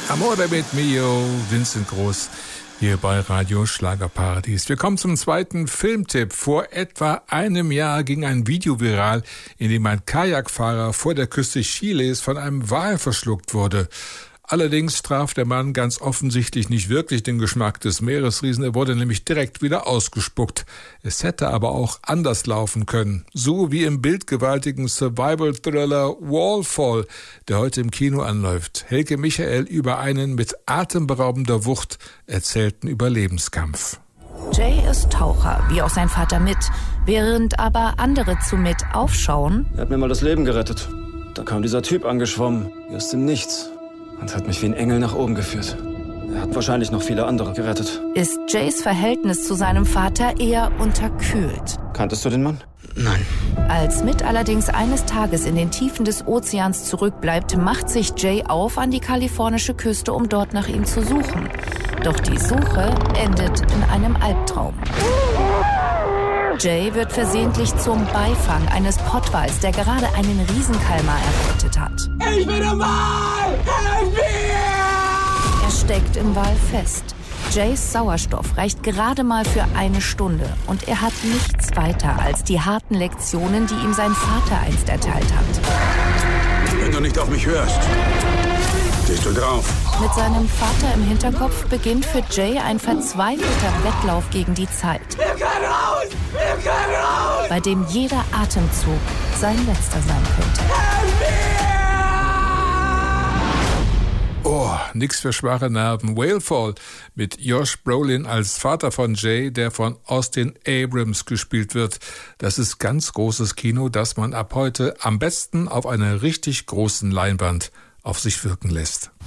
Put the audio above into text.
Amore mit mio, Vincent Groß, hier bei Radio Schlagerparadies. Wir kommen zum zweiten Filmtipp. Vor etwa einem Jahr ging ein Video viral, in dem ein Kajakfahrer vor der Küste Chiles von einem Wal verschluckt wurde. Allerdings traf der Mann ganz offensichtlich nicht wirklich den Geschmack des Meeresriesen. Er wurde nämlich direkt wieder ausgespuckt. Es hätte aber auch anders laufen können. So wie im bildgewaltigen Survival-Thriller Wallfall, der heute im Kino anläuft. Helge Michael über einen mit atemberaubender Wucht erzählten Überlebenskampf. Jay ist Taucher, wie auch sein Vater mit. Während aber andere zu mit aufschauen... Er hat mir mal das Leben gerettet. Da kam dieser Typ angeschwommen, wie aus dem Nichts. Und hat mich wie ein Engel nach oben geführt. Er hat wahrscheinlich noch viele andere gerettet. Ist Jays Verhältnis zu seinem Vater eher unterkühlt. Kanntest du den Mann? Nein. Als Mitt allerdings eines Tages in den Tiefen des Ozeans zurückbleibt, macht sich Jay auf an die kalifornische Küste, um dort nach ihm zu suchen. Doch die Suche endet in einem Albtraum. Jay wird versehentlich zum Beifang eines Pottwals, der gerade einen Riesenkalmar erbeutet hat. Ich bin ein Wal! Helf mir! Er steckt im Wal fest. Jays Sauerstoff reicht gerade mal für eine Stunde und er hat nichts weiter als die harten Lektionen, die ihm sein Vater einst erteilt hat. Wenn du nicht auf mich hörst, stehst du drauf. Mit seinem Vater im Hinterkopf beginnt für Jay ein verzweifelter Wettlauf gegen die Zeit. Wir können raus! Wir können raus! Bei dem jeder Atemzug sein letzter sein könnte. Oh, nix für schwache Nerven. Whalefall mit Josh Brolin als Vater von Jay, der von Austin Abrams gespielt wird. Das ist ganz großes Kino, das man ab heute am besten auf einer richtig großen Leinwand auf sich wirken lässt.